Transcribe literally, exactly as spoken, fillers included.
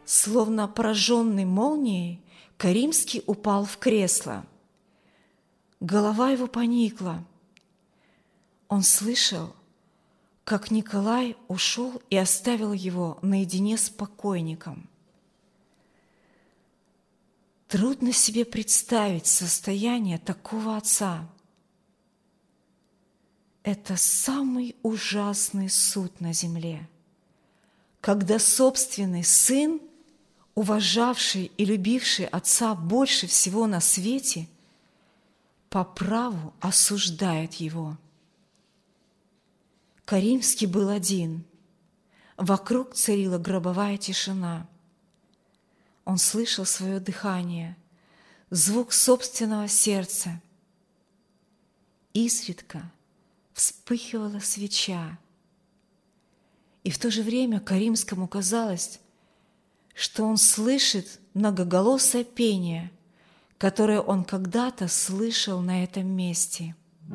Словно пораженный молнией, Каримский упал в кресло. Голова его поникла. Он слышал, как Николай ушел и оставил его наедине с покойником. Трудно себе представить состояние такого отца. Это самый ужасный суд на земле, когда собственный сын, уважавший и любивший отца больше всего на свете, по праву осуждает его. Каримский был один. Вокруг царила гробовая тишина. Он слышал свое дыхание, звук собственного сердца. Изредка вспыхивала свеча. И в то же время Каримскому казалось, что он слышит многоголосое пение, которое он когда-то слышал на этом месте.